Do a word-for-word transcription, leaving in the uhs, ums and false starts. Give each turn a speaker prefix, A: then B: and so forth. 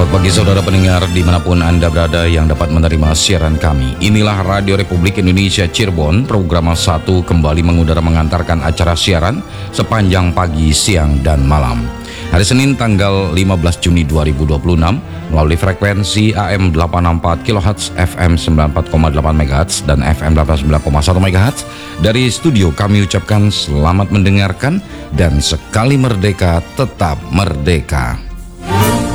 A: Selamat pagi saudara pendengar dimanapun Anda berada yang dapat menerima siaran kami. Inilah Radio Republik Indonesia Cirebon, program satu kembali mengudara mengantarkan acara siaran sepanjang pagi, siang, dan malam. Hari Senin tanggal lima belas Juni dua ribu dua puluh enam melalui frekuensi A M delapan enam empat kilohertz, F M sembilan puluh empat koma delapan megahertz, dan F M delapan puluh sembilan koma satu megahertz. Dari studio kami ucapkan selamat mendengarkan dan sekali merdeka tetap merdeka.